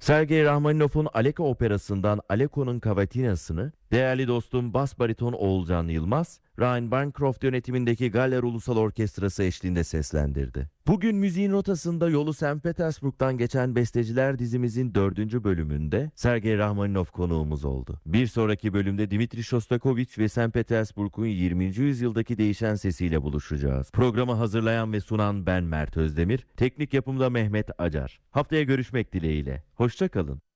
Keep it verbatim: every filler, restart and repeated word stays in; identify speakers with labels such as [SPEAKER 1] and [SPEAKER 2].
[SPEAKER 1] Sergey Rahmaninov'un Aleko operasından Aleko'nun Kavatinası'nı değerli dostum bas bariton Oğulcan Yılmaz, Ryan Bancroft yönetimindeki Galler Ulusal Orkestrası eşliğinde seslendirdi. Bugün müziğin rotasında yolu Sankt Petersburg'dan geçen besteciler dizimizin dördüncü bölümünde Sergey Rahmaninov konuğumuz oldu. Bir sonraki bölümde Dmitri Shostakovich ve Sankt Petersburg'un yirminci yüzyıldaki değişen sesiyle buluşacağız. Programı hazırlayan ve sunan ben Mert Özdemir, teknik yapımda Mehmet Acar. Haftaya görüşmek dileğiyle. Hoşça kalın.